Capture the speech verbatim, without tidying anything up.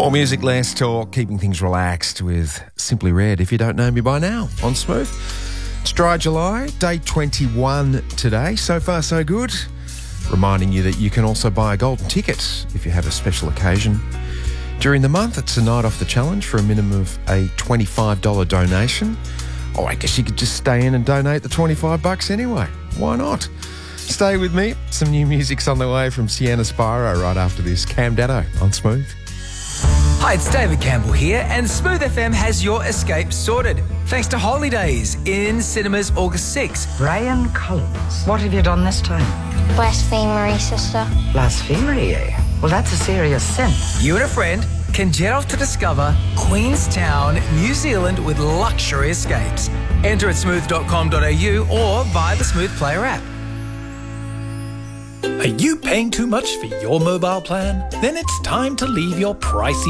More music, less talk, keeping things relaxed with Simply Red. If you don't know me by now, on Smooth. It's dry July, day twenty-one today. So far, so good. Reminding you that you can also buy a golden ticket if you have a special occasion. During the month, it's a night off the challenge for a minimum of a twenty-five dollars donation. Or I guess you could just stay in and donate the twenty-five bucks anyway. Why not? Stay with me. Some new music's on the way from Sienna Spyro right after this. Cam Datto on Smooth. Hi, it's David Campbell here, and Smooth F M has your escape sorted. Thanks to Holidays in cinemas August sixth. Brian Collins, what have you done this time? Blasphemery, sister. Blasphemy, eh? Well, that's a serious sin. You and a friend can jet off to discover Queenstown, New Zealand with luxury escapes. Enter at smooth dot com dot a u or via the Smooth Player app. Are you paying too much for your mobile plan? Then it's time to leave your pricey